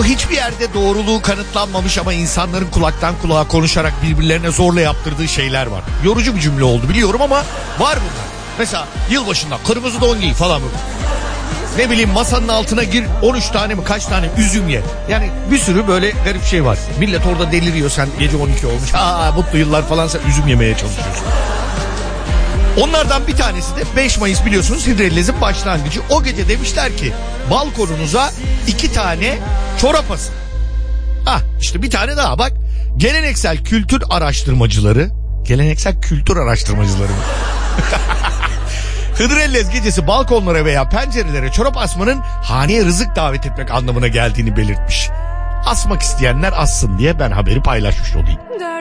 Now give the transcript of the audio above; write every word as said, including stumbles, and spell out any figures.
Bu hiçbir yerde doğruluğu kanıtlanmamış ama insanların kulaktan kulağa konuşarak birbirlerine zorla yaptırdığı şeyler var. Yorucu bir cümle oldu biliyorum ama var bunlar. Mesela yılbaşında kırmızı don giy falan böyle. Ne bileyim masanın altına gir on üç tane mi kaç tane üzüm ye. Yani bir sürü böyle garip şey var. Millet orada deliriyor, sen gece on iki olmuş. Aa mutlu yıllar falan, sen üzüm yemeye çalışıyorsun. Onlardan bir tanesi de beş Mayıs biliyorsunuz Hıdrellez'in başlangıcı. O gece demişler ki balkonunuza iki tane çorap asın. Ah işte bir tane daha bak. Geleneksel kültür araştırmacıları. Geleneksel kültür araştırmacıları mı? Hıdrellez gecesi balkonlara veya pencerelere çorap asmanın haneye rızık davet etmek anlamına geldiğini belirtmiş. Asmak isteyenler assın diye ben haberi paylaşmış olayım.